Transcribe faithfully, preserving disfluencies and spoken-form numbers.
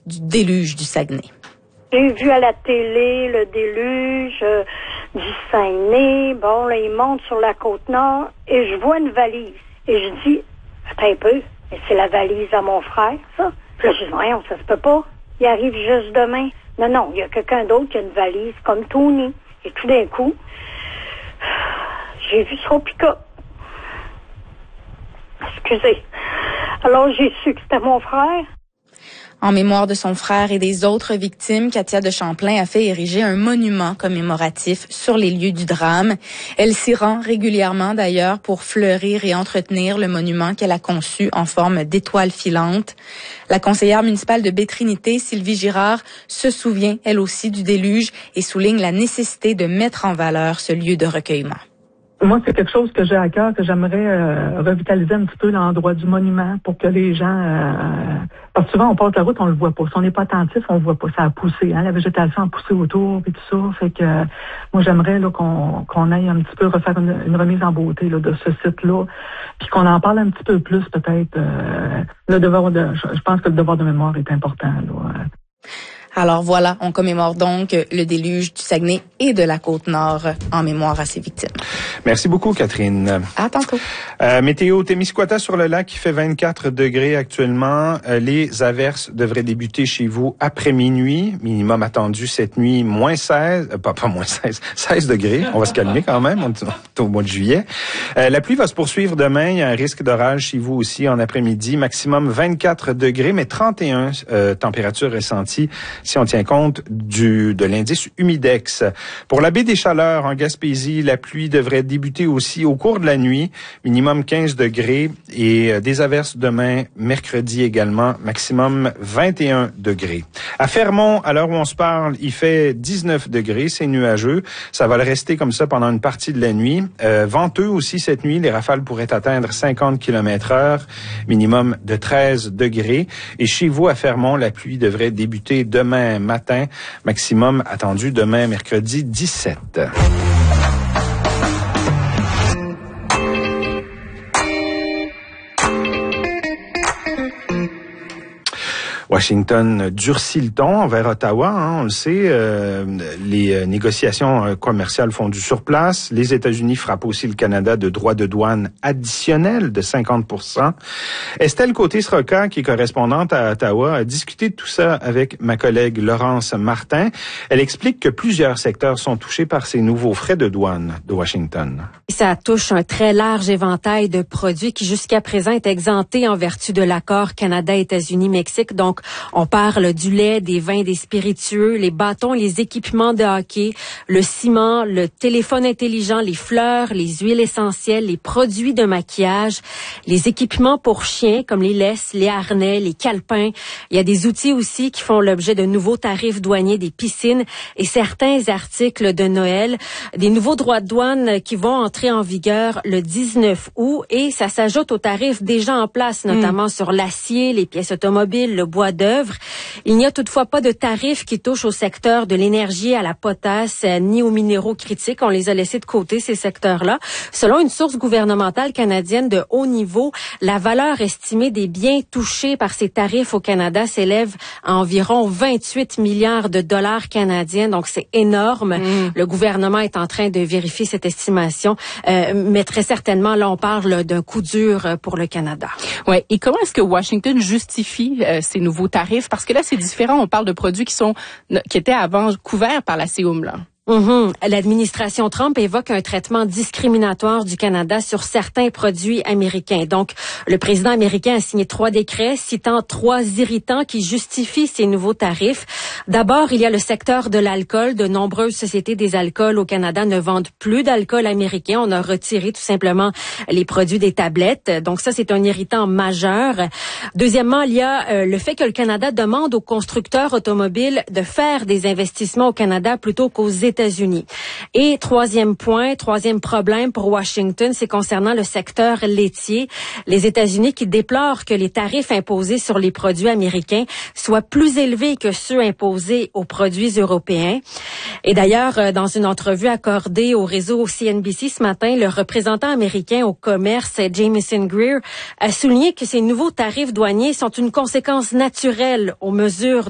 du déluge du Saguenay. J'ai vu à la télé le déluge euh, du Saguenay. Bon, là, il monte sur la Côte-Nord et je vois une valise. Et je dis, attends un peu, mais c'est la valise à mon frère, ça? Puis là, je dis, voyons, ça se peut pas. Il arrive juste demain. Non, non, il y a quelqu'un d'autre qui a une valise comme Tony. Et tout d'un coup, j'ai vu son pick-up. Excusez. Alors, j'ai su que c'était mon frère. En mémoire de son frère et des autres victimes, Katia de Champlain a fait ériger un monument commémoratif sur les lieux du drame. Elle s'y rend régulièrement d'ailleurs pour fleurir et entretenir le monument qu'elle a conçu en forme d'étoile filante. La conseillère municipale de Baie-Trinité, Sylvie Girard, se souvient elle aussi du déluge et souligne la nécessité de mettre en valeur ce lieu de recueillement. Moi, c'est quelque chose que j'ai à cœur, que j'aimerais euh, revitaliser un petit peu l'endroit du monument pour que les gens... Euh, parce que souvent, on passe la route, on le voit pas. Si on n'est pas attentif, on le voit pas. Ça a poussé, hein, la végétation a poussé autour et tout ça. Fait que euh, moi, j'aimerais là qu'on qu'on aille un petit peu refaire une, une remise en beauté là, de ce site-là, puis qu'on en parle un petit peu plus peut-être. Euh, le devoir de, je, je pense que le devoir de mémoire est important. Là. Alors voilà, on commémore donc le déluge du Saguenay et de la Côte-Nord en mémoire à ses victimes. Merci beaucoup, Catherine. À tantôt. Euh, météo, Témiscouata sur le lac, il fait vingt-quatre degrés actuellement. Euh, les averses devraient débuter chez vous après minuit. Minimum attendu cette nuit, moins seize, euh, pas, pas moins seize, seize degrés. On va se calmer quand même, on est au mois de juillet. Euh, la pluie va se poursuivre demain. Il y a un risque d'orage chez vous aussi en après-midi. Maximum vingt-quatre degrés, mais trente et un euh, températures ressenties si on tient compte du de l'indice humidex. Pour la baie des Chaleurs en Gaspésie, la pluie devrait débuter aussi au cours de la nuit, minimum quinze degrés et des averses demain, mercredi également, maximum vingt et un degrés. À Fermont, à l'heure où on se parle, il fait dix-neuf degrés, c'est nuageux. Ça va le rester comme ça pendant une partie de la nuit. Euh, venteux aussi cette nuit, les rafales pourraient atteindre cinquante kilomètres heure, minimum de treize degrés. Et chez vous, à Fermont, la pluie devrait débuter demain matin, maximum attendu demain mercredi dix-sept. Washington durcit le ton envers Ottawa, hein, on le sait. Euh, les négociations commerciales font du surplace. Les États-Unis frappent aussi le Canada de droits de douane additionnels de cinquante pour cent. Estelle Côté-Sroka, qui est correspondante à Ottawa, a discuté de tout ça avec ma collègue Laurence Martin. Elle explique que plusieurs secteurs sont touchés par ces nouveaux frais de douane de Washington. Ça touche un très large éventail de produits qui jusqu'à présent est exempté en vertu de l'accord Canada-États-Unis-Mexique. Donc, on parle du lait, des vins, des spiritueux, les bâtons, les équipements de hockey, le ciment, le téléphone intelligent, les fleurs, les huiles essentielles, les produits de maquillage, les équipements pour chiens comme les laisses, les harnais, les calepins. Il y a des outils aussi qui font l'objet de nouveaux tarifs douaniers, des piscines et certains articles de Noël. Des nouveaux droits de douane qui vont entrer en vigueur le dix-neuf août et ça s'ajoute aux tarifs déjà en place, notamment mmh. sur l'acier, les pièces automobiles, le bois d'œuvre. Il n'y a toutefois pas de tarifs qui touchent au secteur de l'énergie, à la potasse, ni aux minéraux critiques. On les a laissés de côté, ces secteurs-là. Selon une source gouvernementale canadienne de haut niveau, la valeur estimée des biens touchés par ces tarifs au Canada s'élève à environ vingt-huit milliards de dollars canadiens. Donc, c'est énorme. Mmh. Le gouvernement est en train de vérifier cette estimation. Euh, mais très certainement, là, on parle d'un coup dur pour le Canada. Ouais. Et comment est-ce que Washington justifie euh, ces nouveaux tarifs? Parce que là, c'est différent. On parle de produits qui sont qui étaient avant couverts par la C O M, là. Mm-hmm. L'administration Trump évoque un traitement discriminatoire du Canada sur certains produits américains. Donc, le président américain a signé trois décrets citant trois irritants qui justifient ces nouveaux tarifs. D'abord, il y a le secteur de l'alcool. De nombreuses sociétés des alcools au Canada ne vendent plus d'alcool américain. On a retiré tout simplement les produits des tablettes. Donc, ça, c'est un irritant majeur. Deuxièmement, il y a euh, le fait que le Canada demande aux constructeurs automobiles de faire des investissements au Canada plutôt qu'aux États-Unis. États-Unis. Et troisième point, troisième problème pour Washington, c'est concernant le secteur laitier. Les États-Unis qui déplorent que les tarifs imposés sur les produits américains soient plus élevés que ceux imposés aux produits européens. Et d'ailleurs, dans une entrevue accordée au réseau C N B C ce matin, le représentant américain au commerce, Jamieson Greer, a souligné que ces nouveaux tarifs douaniers sont une conséquence naturelle aux mesures